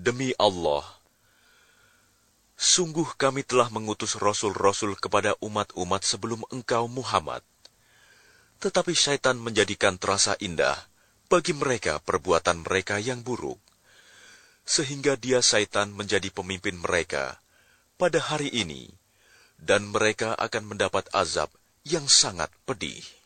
Demi Allah, sungguh kami telah mengutus rasul-rasul kepada umat-umat sebelum engkau Muhammad. Tetapi syaitan menjadikan terasa indah bagi mereka perbuatan mereka yang buruk, sehingga dia syaitan menjadi pemimpin mereka pada hari ini, dan mereka akan mendapat azab yang sangat pedih.